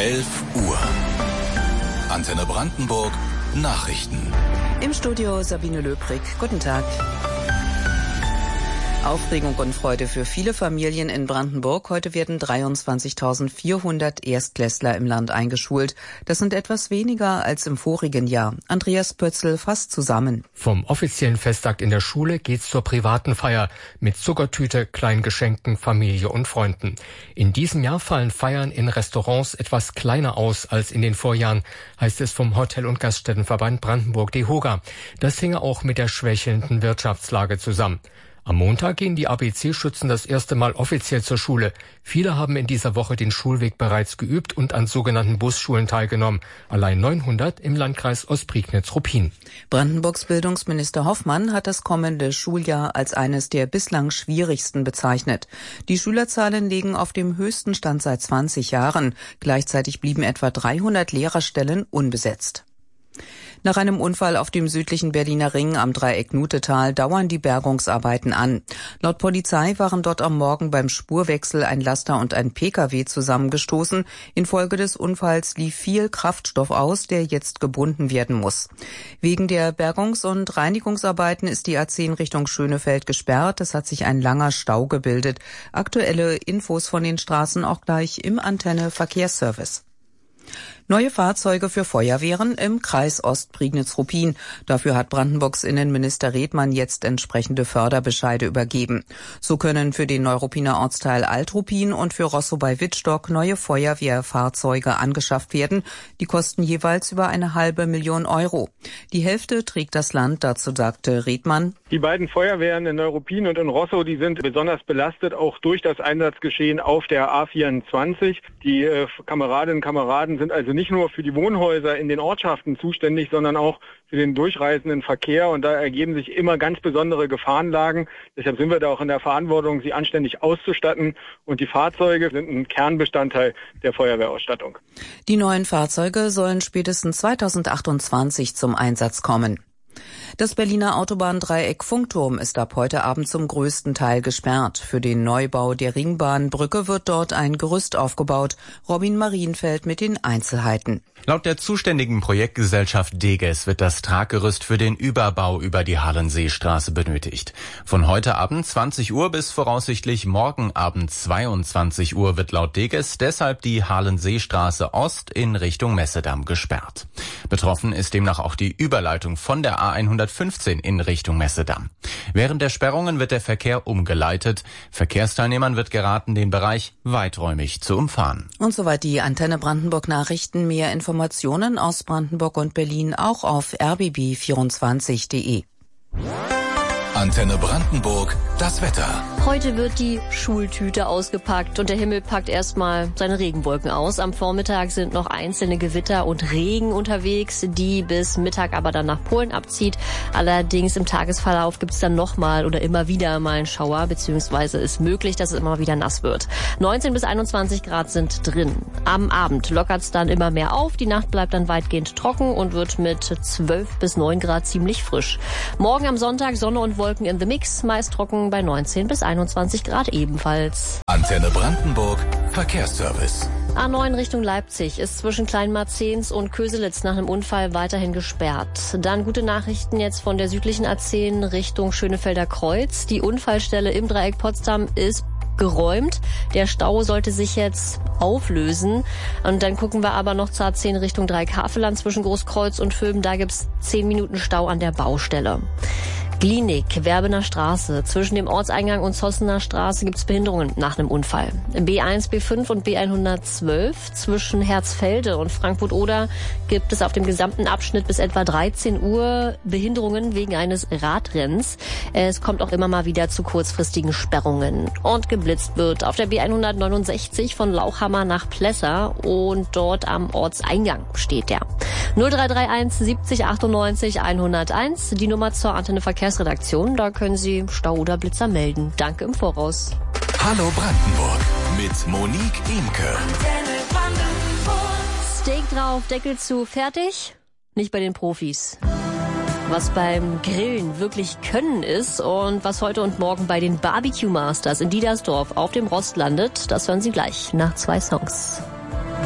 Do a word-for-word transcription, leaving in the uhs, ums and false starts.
elf Uhr. Antenne Brandenburg Nachrichten. Im Studio Sabine Löbrig. Guten Tag. Aufregung und Freude für viele Familien in Brandenburg. Heute werden dreiundzwanzigtausendvierhundert Erstklässler im Land eingeschult. Das sind etwas weniger als im vorigen Jahr. Andreas Pötzl fasst zusammen. Vom offiziellen Festakt in der Schule geht's zur privaten Feier mit Zuckertüte, Kleingeschenken, Familie und Freunden. In diesem Jahr fallen Feiern in Restaurants etwas kleiner aus als in den Vorjahren, heißt es vom Hotel- und Gaststättenverband Brandenburg DEHOGA. Das hinge auch mit der schwächelnden Wirtschaftslage zusammen. Am Montag gehen die A B C-Schützen das erste Mal offiziell zur Schule. Viele haben in dieser Woche den Schulweg bereits geübt und an sogenannten Busschulen teilgenommen. Allein neunhundert im Landkreis Ostprignitz-Ruppin. Brandenburgs Bildungsminister Hoffmann hat das kommende Schuljahr als eines der bislang schwierigsten bezeichnet. Die Schülerzahlen liegen auf dem höchsten Stand seit zwanzig Jahren. Gleichzeitig blieben etwa dreihundert Lehrerstellen unbesetzt. Nach einem Unfall auf dem südlichen Berliner Ring am Dreieck Nutetal dauern die Bergungsarbeiten an. Laut Polizei waren dort am Morgen beim Spurwechsel ein Laster und ein Pkw zusammengestoßen. Infolge des Unfalls lief viel Kraftstoff aus, der jetzt gebunden werden muss. Wegen der Bergungs- und Reinigungsarbeiten ist die A zehn Richtung Schönefeld gesperrt. Es hat sich ein langer Stau gebildet. Aktuelle Infos von den Straßen auch gleich im Antenne Verkehrsservice. Neue Fahrzeuge für Feuerwehren im Kreis Ostprignitz-Ruppin. Dafür hat Brandenburgs Innenminister Redmann jetzt entsprechende Förderbescheide übergeben. So können für den Neuruppiner Ortsteil Alt-Ruppin und für Rosso bei Wittstock neue Feuerwehrfahrzeuge angeschafft werden. Die kosten jeweils über eine halbe Million Euro. Die Hälfte trägt das Land, dazu sagte Redmann. Die beiden Feuerwehren in Neuruppin und in Rosso, die sind besonders belastet, auch durch das Einsatzgeschehen auf der A vierundzwanzig. Die äh, Kameradinnen und Kameraden sind also nicht nur für die Wohnhäuser in den Ortschaften zuständig, sondern auch für den durchreisenden Verkehr. Und da ergeben sich immer ganz besondere Gefahrenlagen. Deshalb sind wir da auch in der Verantwortung, sie anständig auszustatten. Und die Fahrzeuge sind ein Kernbestandteil der Feuerwehrausstattung. Die neuen Fahrzeuge sollen spätestens zweitausendachtundzwanzig zum Einsatz kommen. Das Berliner Autobahndreieck Funkturm ist ab heute Abend zum größten Teil gesperrt. Für den Neubau der Ringbahnbrücke wird dort ein Gerüst aufgebaut. Robin Marienfeld mit den Einzelheiten. Laut der zuständigen Projektgesellschaft Deges wird das Traggerüst für den Überbau über die Hallenseestraße benötigt. Von heute Abend zwanzig Uhr bis voraussichtlich morgen Abend zweiundzwanzig Uhr wird laut Deges deshalb die Hallenseestraße Ost in Richtung Messedamm gesperrt. Betroffen ist demnach auch die Überleitung von der A hundertfünfzehn in Richtung Messedamm. Während der Sperrungen wird der Verkehr umgeleitet. Verkehrsteilnehmern wird geraten, den Bereich weiträumig zu umfahren. Und soweit die Antenne Brandenburg Nachrichten. Mehr Informationen aus Brandenburg und Berlin auch auf r b b vierundzwanzig punkt de. Antenne Brandenburg, das Wetter. Heute wird die Schultüte ausgepackt und der Himmel packt erstmal seine Regenwolken aus. Am Vormittag sind noch einzelne Gewitter und Regen unterwegs, die bis Mittag aber dann nach Polen abzieht. Allerdings im Tagesverlauf gibt es dann nochmal oder immer wieder mal einen Schauer, beziehungsweise ist möglich, dass es immer wieder nass wird. neunzehn bis einundzwanzig Grad sind drin. Am Abend lockert es dann immer mehr auf. Die Nacht bleibt dann weitgehend trocken und wird mit zwölf bis neun Grad ziemlich frisch. Morgen am Sonntag Sonne und Wolken in the Mix, meist trocken bei neunzehn bis einundzwanzig Grad ebenfalls. Antenne Brandenburg, Verkehrsservice. A neun Richtung Leipzig ist zwischen Kleinmarzens und Köselitz nach einem Unfall weiterhin gesperrt. Dann gute Nachrichten jetzt von der südlichen A zehn Richtung Schönefelder Kreuz. Die Unfallstelle im Dreieck Potsdam ist geräumt. Der Stau sollte sich jetzt auflösen. Und dann gucken wir aber noch zur A zehn Richtung Dreieck-Havelland zwischen Großkreuz und Vöben. Da gibt's zehn Minuten Stau an der Baustelle. Glienig, Werbener Straße. Zwischen dem Ortseingang und Zossener Straße gibt's Behinderungen nach einem Unfall. B eins, B fünf und B hundertzwölf. Zwischen Herzfelde und Frankfurt-Oder gibt es auf dem gesamten Abschnitt bis etwa dreizehn Uhr Behinderungen wegen eines Radrenns. Es kommt auch immer mal wieder zu kurzfristigen Sperrungen. Und geblitzt wird auf der B hundertneunundsechzig von Lauchhammer nach Plesser und dort am Ortseingang steht der. null drei drei eins siebzig achtundneunzig hunderteins, die Nummer zur Antenne Verkehrsredaktion. Da können Sie Stau oder Blitzer melden. Danke im Voraus. Hallo Brandenburg mit Monique Imke. Steak drauf, Deckel zu, fertig? Nicht bei den Profis. Was beim Grillen wirklich Können ist und was heute und morgen bei den Barbecue Masters in Diedersdorf auf dem Rost landet, das hören Sie gleich nach zwei Songs.